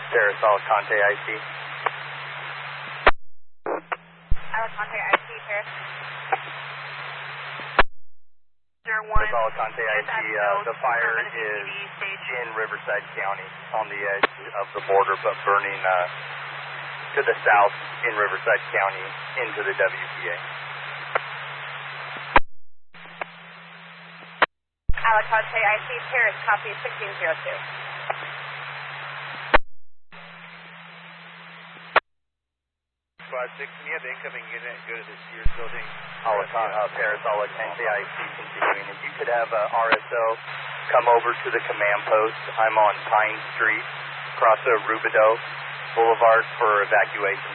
Paris, Alicante, IC. Alicante, IC, Paris. Paris, Alicante, IC. The fire is in Riverside County on the edge of the border, but burning to the south in Riverside County into the WPA. Alicante, IC, Paris, copy 1602. Squad 6, can you have incoming unit go to the Sears building? Paris, Alicante, IC, continuing. If you could have RSO come over to the command post. I'm on Pine Street, across Rubidoux Boulevard for evacuation.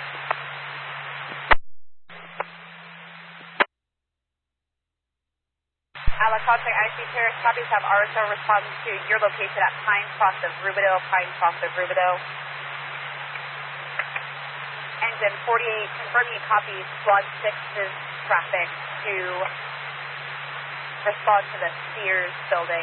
Alicante, IC, Paris, copies have RSO responding to your location at Pine Cross of Rubidoux, Pine Cross of Rubidoux. Engine 48, confirming copies, Squad 6's traffic to respond to the Sears building.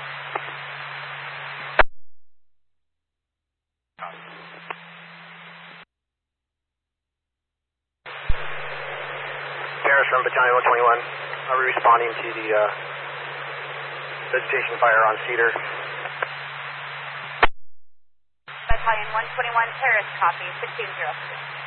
Paris from Battalion 121. Are we responding to the vegetation fire on Cedar? Battalion 121, Paris, copy 1603.